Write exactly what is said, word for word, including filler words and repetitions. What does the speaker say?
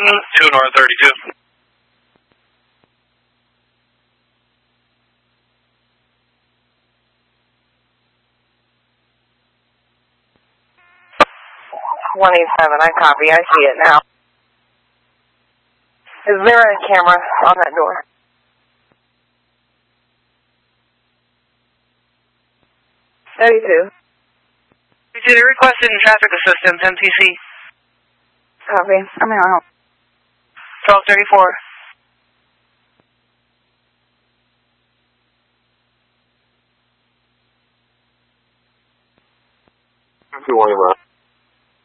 Mm, two North thirty-two. one eighty-seven, I copy. I see it now. Is there a camera on that door? thirty-two. thirty-two, requested traffic assistance, M T C. Copy. I'm going to help. twelve thirty-four.